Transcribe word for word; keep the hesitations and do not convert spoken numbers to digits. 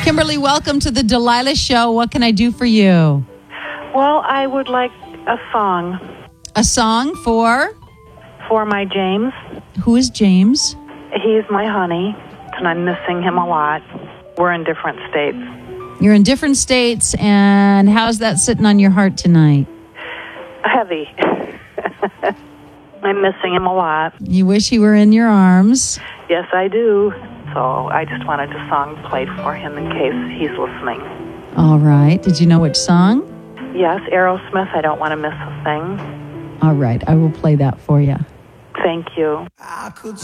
Kimberly, welcome to the Delilah Show. What can I do for you? Well, I would like a song. A song for? For my James. Who is James? He's my honey, and I'm missing him a lot. We're in different states. You're in different states, and how's that sitting on your heart tonight? Heavy. I'm missing him a lot. You wish he were in your arms. Yes, I do. So I just wanted a song played for him in case he's listening. All right. Did you know which song? Yes, Aerosmith, I Don't Want to Miss a Thing. All right. I will play that for you. Thank you. I could